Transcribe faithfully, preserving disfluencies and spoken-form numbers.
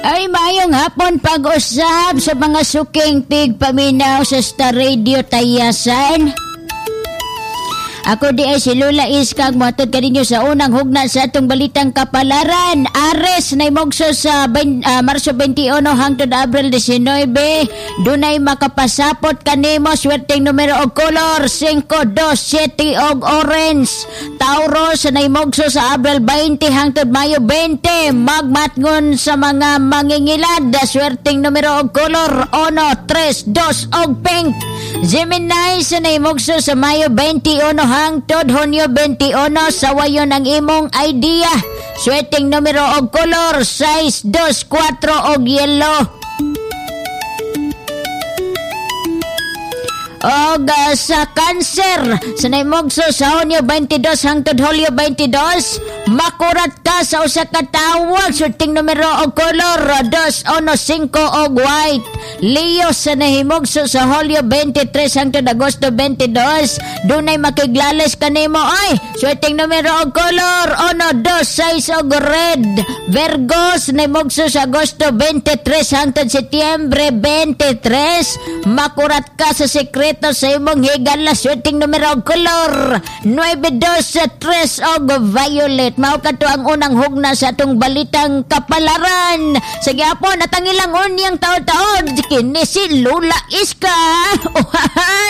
Ay, mayong hapon pag-usap sa mga suking tigpaminaw sa Star Radio Tayasan. Ako di ay si Lola Iskag, matod ka ninyo sa unang hugna sa atong balitang kapalaran. Ares na imogso sa uh, Marso twenty-one hangtod Abril nineteen. Dunay makapasapot kanimo swerteng numero og color five, two, seven og orange. Taurus na imogso sa Abril twenty hangtod Mayo twenty. Magmatngon sa mga mangingilad swerteng numero og color one, three, two og pink. Gemini na imogso sa Mayo twenty-one hangtod Hunyo twenty-one. Sawayon ang imong idea. Swerteng numero og color size two, four og yellow. Og uh, sa Cancer, sa naimogso sa Hunyo twenty-two hangtod Hulyo twenty-two, makurat ka sa usa ka tawag. Swerteng numero og color two, one, five og white. Leo, sa nahimogso sa Hulyo twenty-three hangtod Agosto twenty-two, dunay makiglales kanimo. Ay, swerteng numero og color one, two, six og red. Virgo, sa nahimogso sa Agosto twenty-three hangtod Setyembre twenty-three, makurat ka sa sekreto sa imong higala. Swerteng numero og color nine, two, three og violet. Mao kadto ang unang hugna sa atong balitang kapalaran. Sige po, natangilang unyang taon-taon kini si Lola Iska.